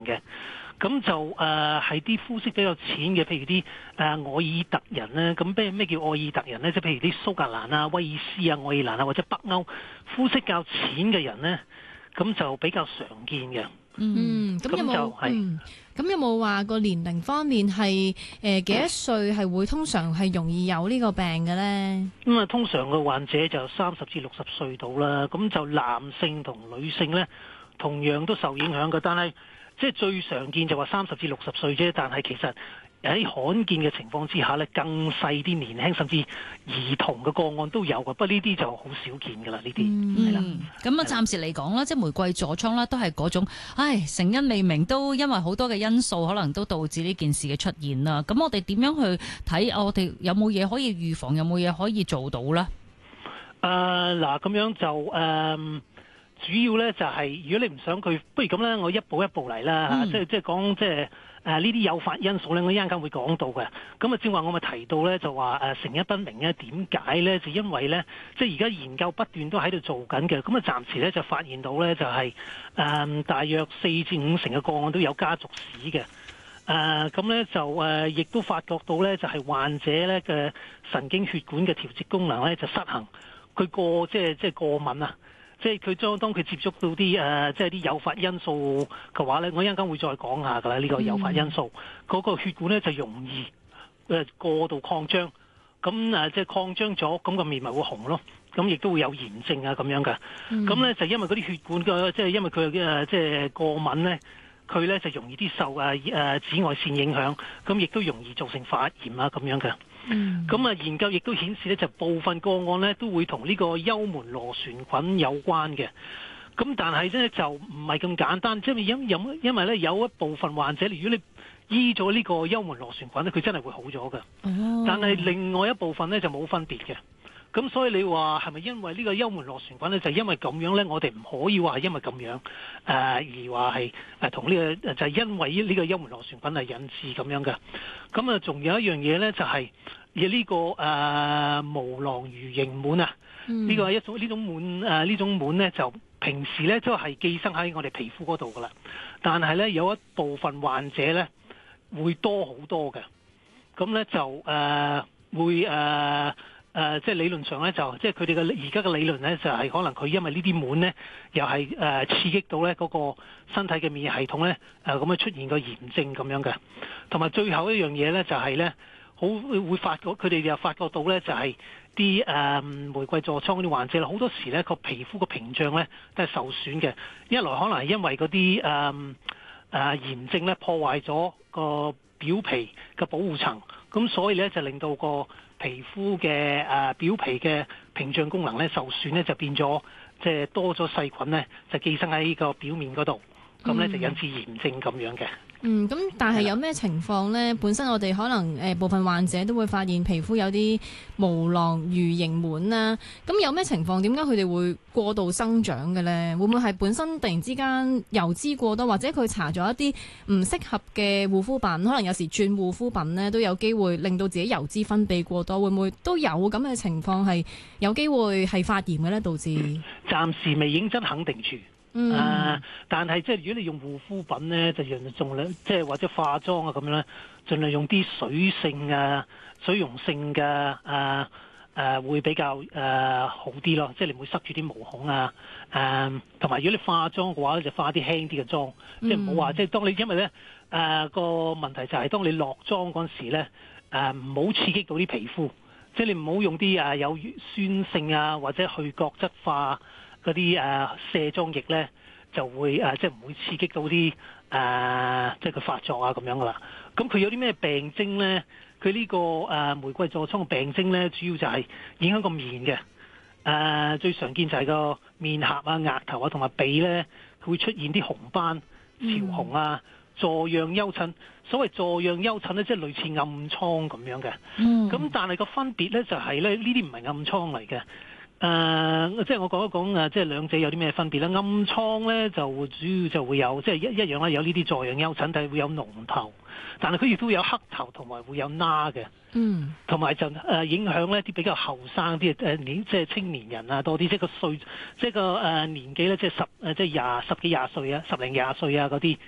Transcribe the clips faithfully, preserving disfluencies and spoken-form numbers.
嘅。咁就誒係啲膚色比較淺嘅，譬如啲誒、呃、愛爾特人咧。咁咩咩叫愛爾特人咧？即係譬如啲蘇格蘭啊、威爾斯啊、愛爾蘭啊或者北歐膚色較淺嘅人咧，咁就比較常見嘅。 嗯，咁有冇嗯，咁有冇話個年齡方面係誒幾多歲係會通常係容易有呢個病嘅咧？ 咁啊，通常嘅患者就三十至六十歲到啦。咁就男性同女性咧，同樣都受影響嘅。但係即係最常見就話三十至六十歲啫。但係其實喺罕見嘅情況之下咧，更細啲年輕甚至兒童嘅個案都有嘅。不過呢啲就好少見㗎啦，呢啲係啦。 咁啊，暫時嚟講啦，即係玫瑰痤瘡啦，都係嗰種，唉，成因未明，都因為好多嘅因素，可能都導致呢件事嘅出現啦。咁我哋點樣去睇？我哋有冇嘢可以預防？有冇嘢可以做到咧？ 誒嗱，咁樣就誒。呃主要咧就係、是、如果你唔想佢，不如咁咧，我一步一步嚟啦嚇，即係即係講即係誒呢啲誘發因素咧，我一陣間會講到嘅。咁啊，正話我咪提到咧，就話誒成因不明咧，點解咧？就因為咧，即係而家研究不斷都喺度做緊嘅。咁啊，暫時咧就發現到咧，就係、是、誒、呃、大約四至五成嘅個案都有家族史嘅。誒咁咧就誒、呃，亦都發覺到咧，就係、是、患者咧嘅神經血管嘅調節功能咧就失衡，佢過即係即係過敏啊。即係佢將當佢接觸到啲誒、呃，即係啲誘發因素嘅話咧，我一陣間會再講下㗎啦。呢、這個誘發因素，嗰、嗯、個血管咧就容易誒過度擴張，咁誒即係擴張咗，咁個面咪會紅咯，咁亦都會有炎症啊咁樣嘅。咁咧、嗯、就因為嗰啲血管嘅，即係因為佢嘅即係過敏咧，佢咧就容易啲受誒誒紫外線影響，咁亦都容易造成發炎啊咁樣嘅。咁啊、嗯，研究亦都顯示咧，就部分個案咧都會同呢個幽門螺旋菌有關嘅。咁但係咧就唔係咁簡單，即係因因因為咧有一部分患者，如果你醫咗呢個幽門螺旋菌咧，佢真係會好咗嘅。哦、但係另外一部分咧就冇分別嘅。咁所以你話係咪因為呢個幽門螺旋菌咧，就因為咁樣咧，我哋唔可以話係因為咁樣誒、呃、而話係誒同呢個就係、是、因為呢個幽門螺旋菌係引致咁樣嘅。咁啊，仲有一樣嘢咧，就係、是、呢、這個誒、呃、無囊魚形蟎啊，呢、嗯、個係一種呢種蟎誒呢種蟎咧，就平時咧都係寄生喺我哋皮膚嗰度噶啦，但係咧有一部分患者咧會多好多嘅，咁咧就誒、呃、會誒。呃誒、呃，即係理論上咧，就即係佢哋嘅而家嘅理論咧，就係、是、可能佢因為呢啲蟎咧，又係誒、呃、刺激到咧嗰個身體嘅免疫系統咧，誒咁樣出現個炎症咁樣嘅。同埋最後一樣嘢咧，就係、是、咧，好會發覺佢哋又發覺到咧，就係啲誒玫瑰痤瘡嗰啲患者啦，好多時咧個皮膚個屏障咧都係受損嘅。一來可能係因為嗰啲誒誒炎症咧破壞咗個表皮嘅保護層，咁所以咧就令到個皮膚嘅誒表皮嘅屏障功能咧受損咧，就變咗即係多咗細菌咧，就寄生喺呢個表面嗰度，咁咧就引致炎症咁樣嘅。 嗯，咁但係有咩情況咧？本身我哋可能誒、呃、部分患者都會發現皮膚有啲無囊魚形蟎啦。咁有咩情況？點解佢哋會過度生長嘅咧？會唔會係本身突然之間油脂過多，或者佢搽咗一啲唔適合嘅護膚品？可能有時轉護膚品咧都有機會令到自己油脂分泌過多，會唔會都有咁嘅情況係有機會係發炎嘅咧？導致、嗯、 暫時未認真肯定住。嗯，啊、但係即係如果你用護膚品咧，就用盡量即係或者化妝啊咁樣咧，盡量用啲水性啊、水溶性嘅啊誒會比較誒、啊、好啲咯。即係你唔會塞住啲毛孔啊，誒同埋如果你化妝嘅話咧，就化啲輕啲嘅妝，嗯、即係唔好話即係當你因為咧誒、啊、個問題就係當你落妝嗰陣時咧誒唔好刺激到啲皮膚，即係你唔好用啲誒有酸性啊或者去角質化。嗰啲誒卸妝液咧就會誒、呃、即係唔會刺激到啲誒、呃、即係佢發作啊咁樣噶啦。咁佢有啲咩病徵咧？佢呢、這個誒、呃、玫瑰痤瘡嘅病徵咧，主要就係影響個面嘅。誒、呃、最常見就係個面頰啊、額頭啊同埋鼻咧，佢會出現啲紅斑、潮紅啊、坐樣丘疹。所謂坐樣丘疹咧，即係類似暗瘡咁樣嘅。咁、嗯、但係個分別咧就係、是、咧，呢啲唔係暗瘡嚟嘅。誒、呃，即係我講一講誒，即係兩者有啲咩分別咧？暗瘡咧就主要就會有，即係一一樣啦，有呢啲坐樣丘疹，但係會有膿頭，但係佢亦都有黑頭同埋會有疤嘅。嗯，同埋就誒、呃、影響呢啲比較後生啲誒年，即係青年人啊多啲，即係個歲，即係個誒年紀咧，即係十誒即係廿十幾廿歲啊，十零廿歲啊嗰啲，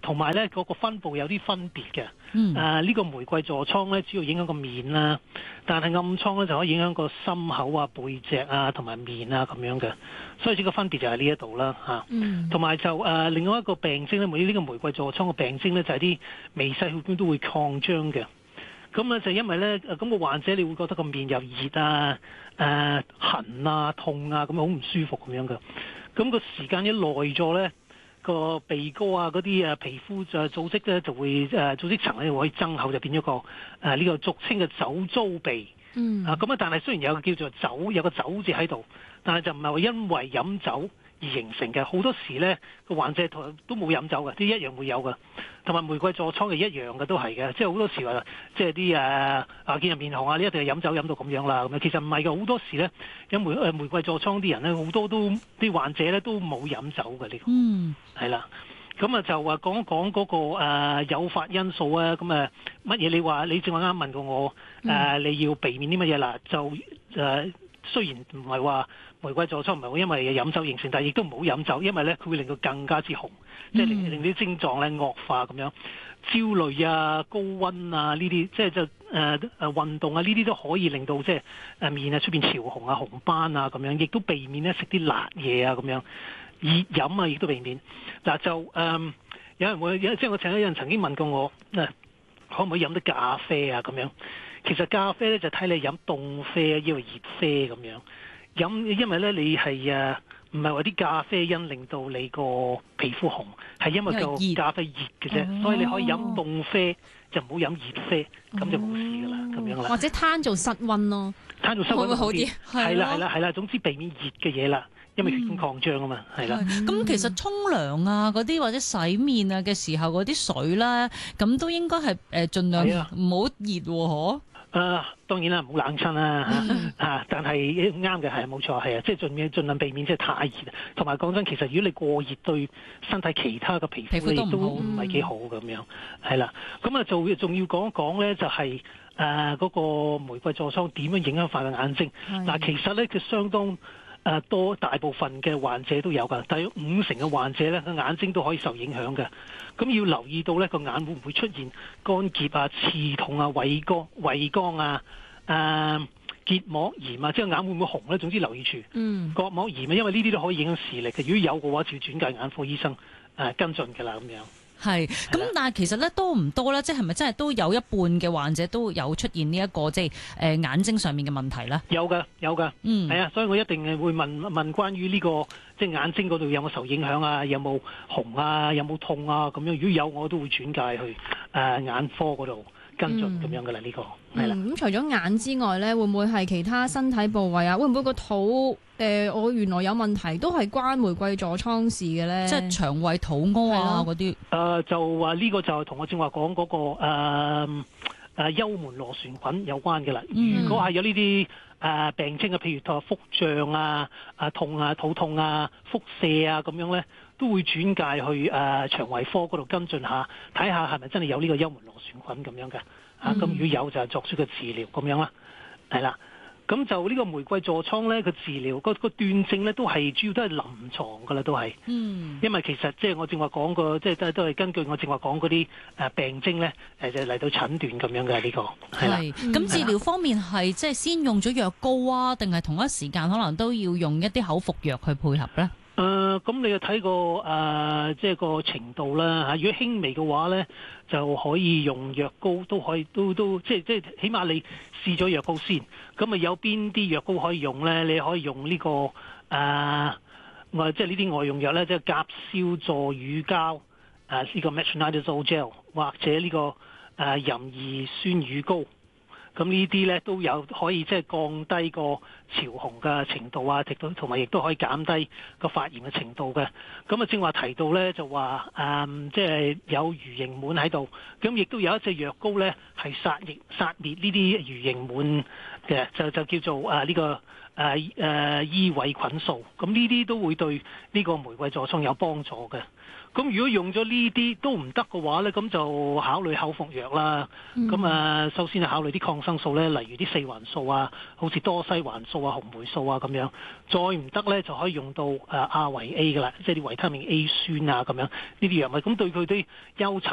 同埋咧嗰個分佈有啲分別嘅。 嗯。 誒、呃、呢、這個玫瑰痤瘡咧，主要影響個面啦，但係暗瘡咧就可以影響個心口啊、背脊啊同埋面啊咁樣嘅。所以呢個分別就係呢一度啦嚇。嗯。同埋就誒、呃、另外一個病徵咧，每呢個玫瑰痤瘡嘅病徵咧就係啲微細血管都會擴張嘅。咁咧就因為咧咁、個患者你會覺得個面又熱啊、誒、呃、痕啊、痛啊，咁好唔舒服咁樣嘅。咁、個時間一耐咗咧，個鼻哥啊嗰啲誒皮膚就組織咧就會誒組織層咧會增厚，就變咗個誒呢、呃這個俗稱嘅酒糟鼻。嗯。啊咁啊，但係雖然有個叫做酒有個酒字喺度，但係就唔係話因為飲酒而形成嘅。好多時咧個患者都冇飲酒嘅，啲一樣會有嘅。同埋玫瑰痤瘡係一樣嘅，都係嘅。即係好多時話，即係啲誒啊見人面紅啊，你一定係飲酒飲到咁樣啦。咁樣其實唔係嘅，好多時咧有玫誒玫瑰痤瘡啲人咧，好多都啲患者咧都冇飲酒嘅呢個。嗯，係啦。咁啊就話講一講嗰個誒誘發因素啊。咁啊乜嘢？你話你正話啱問過我誒、嗯呃，你要避免啲乜嘢啦？就誒、呃、雖然唔係話玫瑰痤瘡唔係會因為飲酒形成，但係亦都唔好飲酒，因為咧佢會令到更加之紅。即係令令啲症狀咧惡化咁樣，焦慮啊、高溫啊呢啲，即係就誒誒運動啊呢啲都可以令到即係誒面啊出邊潮紅啊、紅斑啊咁樣，亦都避免咧食啲辣嘢啊咁樣，熱飲啊亦都避免。嗱就誒、呃、有人會即係我請有人曾經問過我誒、呃、可唔可以飲啲咖啡啊咁樣？其實咖啡咧就睇你飲凍啡抑或熱啡咁樣飲，因為咧你係誒。唔係話啲咖啡因令到你個皮膚紅，係因為個咖啡熱嘅啫，哦，所以你可以飲凍啡，就唔好飲熱啡，咁，哦，就冇事噶啦，咁樣啦。或者攤做室溫咯， 攤做室溫會，會好啲。係啦係啦係啦，總之避免熱嘅嘢啦，因為血管擴張啊嘛，係啦。咁， 嗯，其實沖涼啊嗰啲或者洗面啊嘅時候嗰啲水啦，咁都應該係誒盡量唔好熱喎，嗬。 誒、呃、當然啦，唔好冷親啦嚇嚇，但係啱嘅係冇錯係啊，即係盡量盡量避免即係太熱。同埋講真，其實如果你過熱對身體其他嘅皮膚亦都唔係幾好咁樣，係啦。咁啊，就仲要講一講咧，就係誒嗰個玫瑰痤瘡點樣影響法嘅眼睛。嗱，其實咧佢相當誒多大部分嘅患者都有㗎，大約五成嘅患者咧個眼睛都可以受影響嘅。咁要留意到咧個眼會唔會出現乾澀啊、刺痛啊、畏光、畏光啊、誒、呃、結膜炎啊，即係眼會唔會紅咧？總之留意住。嗯。角膜炎啊，因為呢啲都可以影響視力嘅。如果有嘅話，就要轉介眼科醫生誒、呃、跟進㗎啦，咁樣。係。 咁但係其實咧多唔多咧？即係係咪真係都有一半嘅患者都有出現呢、這、一個即係誒眼睛上面嘅問題咧？ 有㗎，有㗎。嗯。係啊，所以我一定係會問問關於呢、這個。即係眼睛嗰度有冇受影響啊？有冇紅啊？有冇痛啊？咁樣如果有，我都會轉介去誒、呃、眼科嗰度跟進咁、嗯、樣嘅啦。呢、這個係啦。咁、 嗯、除咗眼之外咧，會唔會係其他身體部位啊？會唔會個肚誒、呃？我原來有問題，都係關玫瑰痤瘡事嘅咧？ 即係腸胃肚屙啊嗰啲。誒、 呃、就話呢個就係同我正話講嗰個誒。呃誒幽門螺旋菌有關嘅啦，如果係有呢啲誒病徵嘅，譬如話腹脹啊、啊痛啊、肚痛啊、腹瀉啊咁樣咧，都會轉介去誒、呃、腸胃科嗰度跟進下，睇下係咪真係有呢個幽門螺旋菌咁樣嘅嚇。咁、嗯啊、如果有就作出個治療咁樣啦，係啦。咁就呢個玫瑰痤瘡咧，個治療個個斷症咧都係主要都係臨床噶啦，都係。嗯。因為其實即係我正話講過，即係都都係根據我正話講嗰啲誒病徵咧，誒就嚟到診斷咁樣嘅呢個。係啦。 咁治療方面係即係先用咗藥膏啊，定係同一時間可能都要用一啲口服藥去配合咧？ 誒、呃，咁你要睇個誒，即係個程度啦嚇。如果輕微嘅話咧，就可以用藥膏，都可以，都都即係即係，起碼你試咗藥膏先。咁啊，有邊啲藥膏可以用咧？你可以用呢、這個誒，我、呃、即係呢啲外用藥咧，即係甲硝唑乳膠誒，呢、呃這個 metronidazole gel 或者呢、這個誒壬二酸乳膏。咁呢啲咧都有可以即係降低個潮紅嘅程度啊，同埋亦都可以減低個發炎嘅程度嘅。咁啊，正話提到咧就話誒，即係有魚形蟎喺度，咁亦都有一隻藥膏咧係殺滅殺滅呢啲魚形蟎嘅，就就叫做誒呢、啊這個誒誒伊維菌素，咁呢啲都會對呢個玫瑰痤瘡有幫助嘅。咁如果用咗呢啲都唔得嘅話咧，咁就考慮口服藥啦。咁、嗯、啊，首先係考慮啲抗生素咧，例如啲四環素啊，好似多西環素啊、紅霉素啊咁樣。再唔得咧，就可以用到誒亞維 A 噶啦，即係啲維他命 A 酸啊咁樣呢啲藥物。咁對佢啲丘疹